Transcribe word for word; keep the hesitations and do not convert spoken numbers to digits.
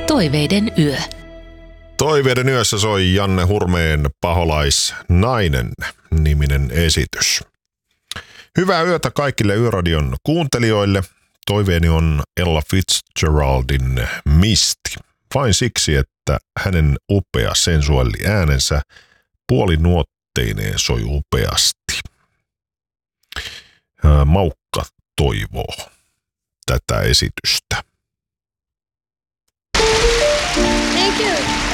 Toiveiden yö. Toiveiden yössä soi Janne Hurmeen Paholaisnainen niminen esitys. Hyvää yötä kaikille Yöradion kuuntelijoille. Toiveeni on Ella Fitzgeraldin Misty. Vain siksi, että hänen upea sensuelli äänensä puolinuotteineen soi upeasti. Maukka toivoo tätä esitystä. Thank you.